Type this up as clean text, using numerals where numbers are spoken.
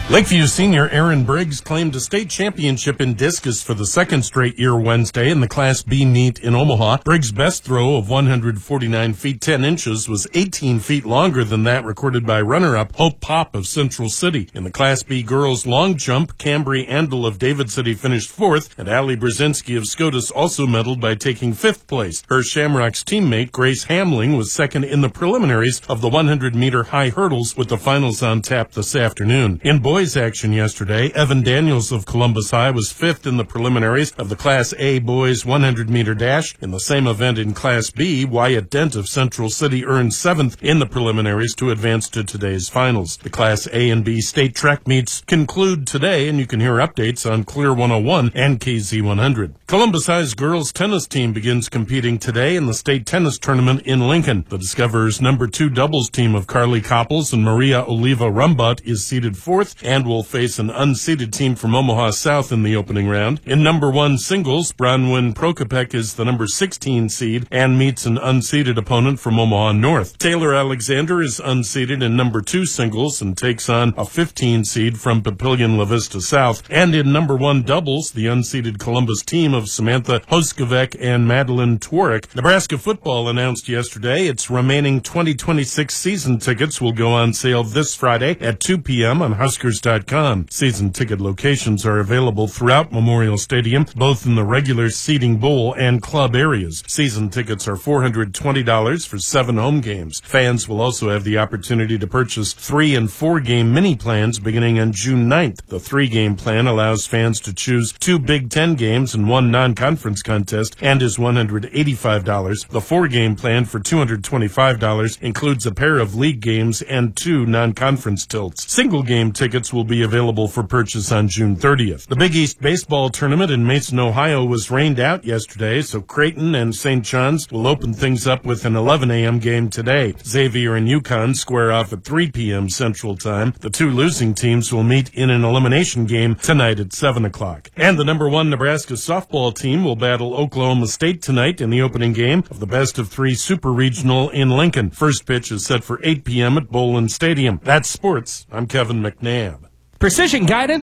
Lakeview senior Aaron Briggs claimed a state championship in discus for the second straight year Wednesday in the Class B meet in Omaha. Briggs' best throw of 149 feet 10 inches was 18 feet longer than that recorded by runner-up Hope Pop of Central City. In the Class B girls long jump, Cambry Andel of David City finished fourth, and Allie Brzezinski of Scotus also medaled by taking fifth place. Her Shamrock's teammate Grace Hamling was second in the preliminaries of the 100-meter high hurdles, with the finals on tap this afternoon. In boys action yesterday, Evan Daniels of Columbus High was fifth in the preliminaries of the Class A boys 100-meter dash. In the same event in Class B, Wyatt Dent of Central City earned seventh in the preliminaries to advance to today's finals. The Class A and B state track meets conclude today, and you can hear updates on Clear 101 and KZ 100. Columbus High's girls tennis team begins competing today in the state tennis tournament in Lincoln. The Discoverers number 2 doubles team of Carly Coppels and Maria Oliva Rumbut is seeded fourth and will face an unseeded team from Omaha South in the opening round. In number 1 singles, Bronwyn Prokopek is the number 16 seed and meets an unseeded opponent from Omaha North. Taylor Alexander is unseeded in number 2 singles and takes on a 15 seed from Papillion La Vista South. And in number 1 doubles, the unseeded Columbus team of Samantha Hoskovec and Madeline Twarek. Nebraska football announced yesterday its remaining 2026 season tickets will go on sale this Friday at 2 p.m. on Huskers.com. Season ticket locations are available throughout Memorial Stadium, both in the regular seating bowl and club areas. Season tickets are $420 for 7 home games. Fans will also have the opportunity to purchase 3 and 4 game mini plans beginning on June 9th. The 3-game plan allows fans to choose 2 Big Ten games and 1 non-conference contest and is $185. The 4-game plan for $225 includes a pair of league games and 2 non-conference tilts. Single game tickets will be available for purchase on June 30th. The Big East baseball tournament in Mason, Ohio was rained out yesterday, so Creighton and St. John's will open things up with an 11 a.m. game today. Xavier and UConn square off at 3 p.m. Central Time. The 2 losing teams will meet in an elimination game tonight at 7 o'clock. And the number 1 Nebraska softball team will battle Oklahoma State tonight in the opening game of the best of 3 Super Regional in Lincoln. First pitch is set for 8 p.m. at Bowlin Stadium. That's sports. I'm Kevin McNabb. Precision guidance.